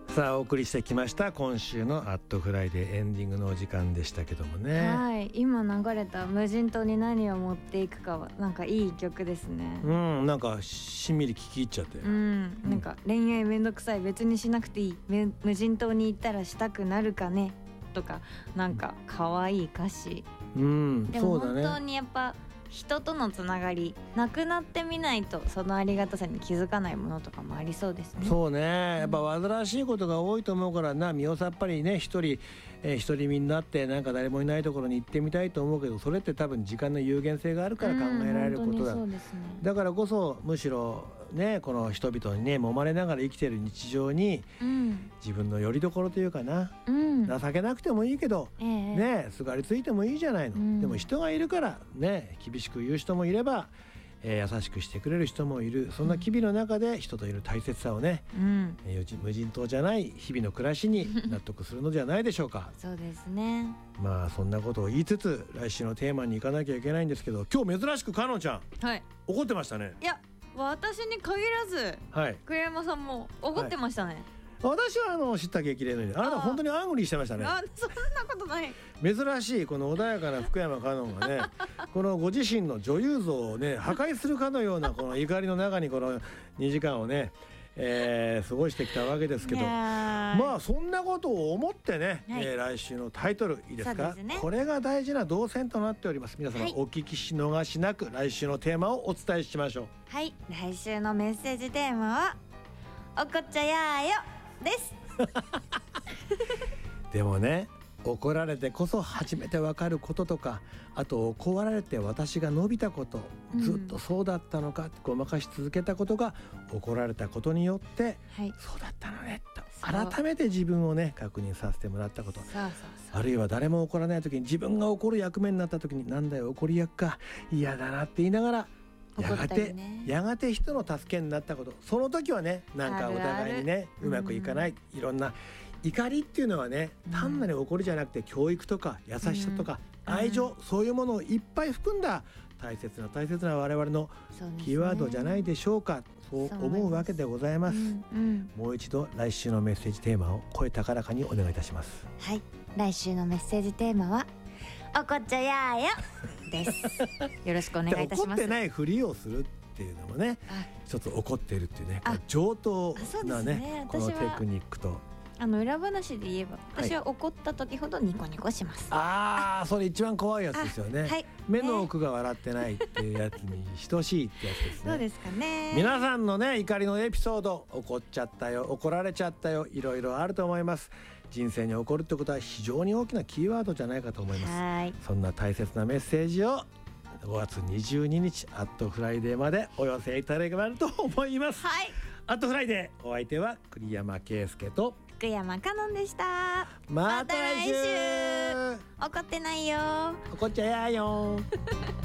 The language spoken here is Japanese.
さあお送りしてきました今週のアットフライデーエンディングのお時間でしたけどもね。 はい、今流れた無人島に何を持っていくかはなんかいい曲ですね。 なんかしんみり聞き入っちゃって、 なんか恋愛めんどくさい、別にしなくていい、無人島に行ったらしたくなるかねとか、なんか可愛い歌詞。でも本当にやっぱ人とのつながりなくなってみないとそのありがたさに気づかないものとかもありそうですね。 そうね、やっぱ煩わしいことが多いと思うからな、身をさっぱりね一人身になってなんか誰もいないところに行ってみたいと思うけど、それって多分時間の有限性があるから考えられることだ、だからこそむしろねこの人々にね揉まれながら生きている日常に、自分の拠り所というかな、情けなくてもいいけど、ねすがりついてもいいじゃないの、でも人がいるからね厳しく言う人もいれば、優しくしてくれる人もいる。そんな機微の中で人といる大切さをね、無人島じゃない日々の暮らしに納得するのではないでしょうか。 そうですね。 まあそんなことを言いつつ来週のテーマに行かなきゃいけないんですけど、今日珍しくかのんちゃん、怒ってましたね。 いや私に限らず、栗山さんも怒ってましたね。 私は知った激励のように、あなた本当にアングリーしてましたね。 そんなことない。 珍しいこの穏やかな福山香音がねこのご自身の女優像をね破壊するかのようなこの怒りの中にこの2時間をね、過ごしてきたわけですけど、まあそんなことを思ってね、来週のタイトルいいですか。これが大事な動線となっております。皆様お聞きし逃しなく来週のテーマをお伝えしましょう。 はい、来週のメッセージテーマはおこっちゃやーよですでもね、怒られてこそ初めて分かることとか、あと怒られて私が伸びたこと、ずっとそうだったのかってごまかし続けたことが怒られたことによって、そうだったのねと改めて自分をね確認させてもらったこと、あるいは誰も怒らない時に自分が怒る役目になった時に、なんだよ怒り役か嫌だなって言いながらやがて人の助けになったこと、その時はねなんかお互いにねうまくいかない、いろんな怒りっていうのはね単なる怒りじゃなくて教育とか優しさとか愛情、そういうものをいっぱい含んだ大切な我々のキーワードじゃないでしょうか。そう思うわけでございます。もう一度来週のメッセージテーマを声高らかにお願いいたします。 はい、来週のメッセージテーマはおこっちゃやーよですよろしくお願いいたします。 怒ってないふりをするっていうのもね、一つ怒っているっていうね、上等なねこのテクニックと、 裏話で言えば私は怒った時ほどニコニコします。 それ一番怖いやつですよね。目の奥が笑ってないっていうやつに等しいってやつですね。 そうですかね。 皆さんのね怒りのエピソード、怒っちゃったよ、怒られちゃったよ、いろいろあると思います。人生に起こるってことは非常に大きなキーワードじゃないかと思います。そんな大切なメッセージを5月22日アットフライデーまでお寄せいただければと思います。アットフライデー、お相手は栗山圭介と福山香音でした。 また来週。 怒ってないよ、 怒っちゃやよ